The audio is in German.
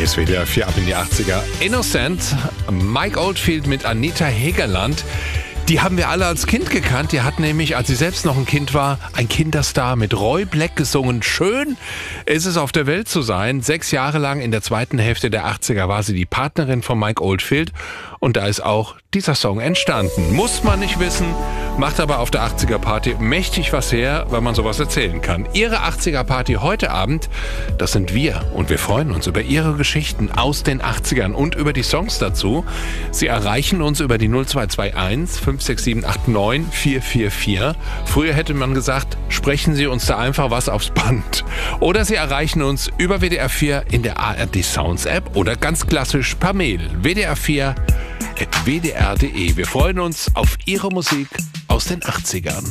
Hier ist WDR 4 ab in die 80er. Innocent, Mike Oldfield mit Anita Hegerland. Die haben wir alle als Kind gekannt. Die hat nämlich, als sie selbst noch ein Kind war, ein Kinderstar mit Roy Black gesungen. Schön ist es, auf der Welt zu sein. 6 Jahre lang in der zweiten Hälfte der 80er war sie die Partnerin von Mike Oldfield. Und da ist auch dieser Song entstanden. Muss man nicht wissen, macht aber auf der 80er-Party mächtig was her, weil man sowas erzählen kann. Ihre 80er-Party heute Abend, das sind wir. Und wir freuen uns über Ihre Geschichten aus den 80ern und über die Songs dazu. Sie erreichen uns über die 0221 56789 444. Früher hätte man gesagt, sprechen Sie uns da einfach was aufs Band. Oder Sie erreichen uns über WDR 4 in der ARD Sounds App oder ganz klassisch per Mail. WDR4 @wdr.de. Wir freuen uns auf Ihre Musik aus den 80ern.